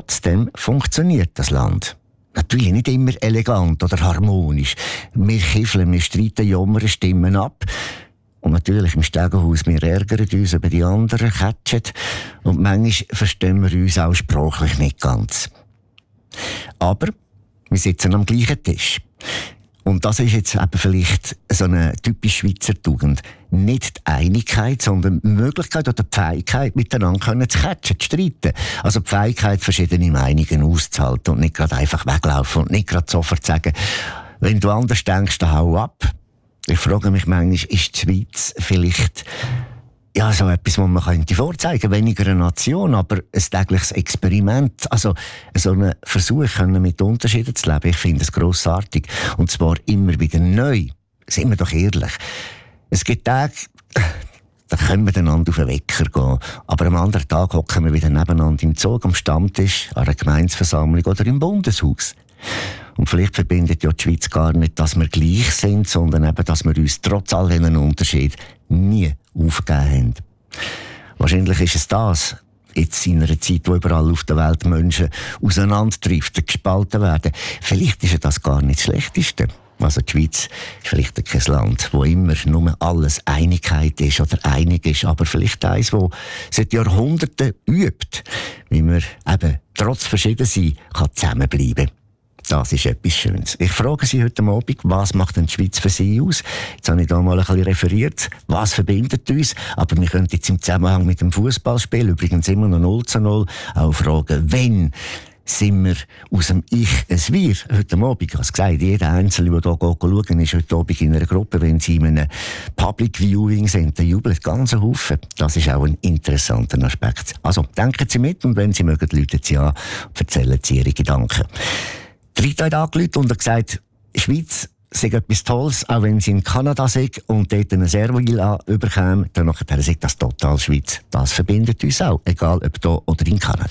trotzdem funktioniert das Land. Natürlich nicht immer elegant oder harmonisch. Wir kiffeln, wir streiten, jammern Stimmen ab. Und natürlich im Stegenhaus, wir ärgern uns über die anderen, catchen. Und manchmal verstehen wir uns auch sprachlich nicht ganz. Aber wir sitzen am gleichen Tisch. Und das ist jetzt eben vielleicht so eine typisch Schweizer Tugend. Nicht die Einigkeit, sondern die Möglichkeit oder die Fähigkeit, miteinander zu catchen, zu streiten. Also die Fähigkeit, verschiedene Meinungen auszuhalten und nicht gerade einfach weglaufen und nicht gerade sofort sagen, wenn du anders denkst, dann hau ab. Ich frage mich manchmal, ist die Schweiz vielleicht so etwas, was man könnte vorzeigen, weniger eine Nation, aber ein tägliches Experiment. Also so einen Versuch, mit Unterschieden zu leben, ich finde es grossartig. Und zwar immer wieder neu. Sind wir doch ehrlich. Es gibt Tage, da können wir einander auf den Wecker gehen. Aber am anderen Tag hocken wir wieder nebeneinander im Zug, am Stammtisch, an einer Gemeindeversammlung oder im Bundeshaus. Und vielleicht verbindet ja die Schweiz gar nicht, dass wir gleich sind, sondern eben, dass wir uns trotz all diesen Unterschieden nie aufgegeben haben. Wahrscheinlich ist es das, jetzt in einer Zeit, wo überall auf der Welt Menschen auseinanderdriften, gespalten werden. Vielleicht ist das gar nicht das Schlechteste. Also die Schweiz ist vielleicht kein Land, wo immer nur alles Einigkeit ist oder einig ist, aber vielleicht eins, wo seit Jahrhunderten übt, wie man eben trotz Verschiedensein zusammenbleiben kann. Das ist etwas Schönes. Ich frage Sie heute Abend, was macht denn die Schweiz für Sie aus? Jetzt habe ich da mal ein bisschen referiert. Was verbindet uns? Aber wir können jetzt im Zusammenhang mit dem Fußballspiel, übrigens immer noch 0:0, auch fragen, wenn sind wir aus dem Ich ein Wir? Heute Abend, ich habe es gesagt, jeder Einzelne, der hier schauen ist heute Abend in einer Gruppe, wenn sie in einem Public Viewing sind, der jubelt ganz einen Haufen. Das ist auch ein interessanter Aspekt. Also, denken Sie mit und wenn Sie mögen, rufen Sie an und erzählen Sie Ihre Gedanken. Die Leute haben angerufen und gesagt, die Schweiz sei etwas Tolles, auch wenn sie in Kanada sind und dort eine Servile überkämen, dann sagt das total Schweiz. Das verbindet uns auch, egal ob hier oder in Kanada.